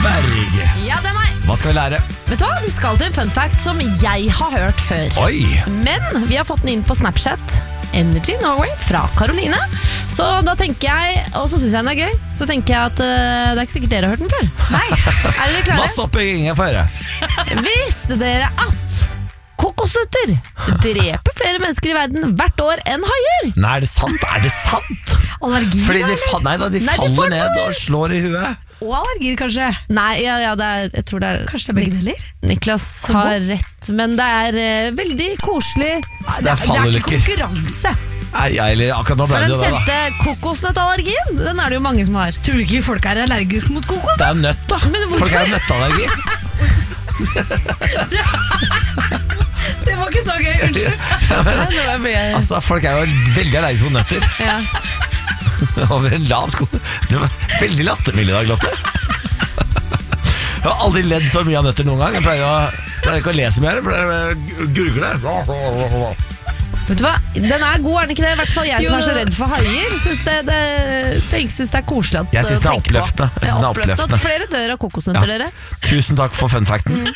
Brattberg. Ja, det er meg. Hva skal vi lære? Vet du hva? Vi skal til en fun fact som jeg har hørt før. Oi! Men vi har fått den inn på Snapchat Energy Norway fra Karoline. Så da tenker jeg, og så synes jeg den er gøy, så tenker jeg at det er ikke sikkert dere har hørt den før. Nei. Er dere klare? Masse oppbygging jeg får høre. Visste dere at kokosnøtter dreper flere mennesker i verden hvert år enn haier? Nei, er det sant? Er det sant? Allergi, Fordi de, Nei, de de faller får ned og slår i huet. og allergier kanskje. Nei, jeg tror det er Kanskje det er begge deler. Niklas har rett, men det er veldig koselig. Det er Det er ikke fallulykker. konkurranse. Nei, eller akkurat nå ble For det den jo det, da. kjente kokosnøttallergien, den er det jo mange som har. Tror du ikke folk er allergiske mot kokos? Det er jo nøtt, da. Men hvorfor? Folk har jo nøtteallergi. Det var ikke så gøy, unnskyld. Altså, folk er jo veldig allergiske mot nøtter. Ja. Over en lav sko. Det var veldig lattermild i dag, Lotte. Jeg har aldri ledd så mye av nøtter noen gang. Jeg pleier ikke å lese mer. Jeg pleier å gurgle. Vet du hva? Den er god, er den ikke det? I hvert fall jeg som er så redd for haier synes det er koselig at Jeg synes det er tenke på. oppløftende. Jeg synes det er oppløftende. At flere dør av kokosnøtter, dere. Tusen takk for fun facten.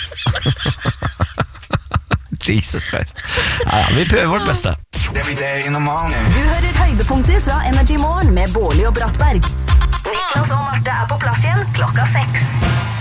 Jesus Christ. Ja, vi prøver vårt beste. Du hører høydepunkter fra Energy Morgen med Bårli og Brattberg. Niklas og Marte er på plass igjen klokka 6.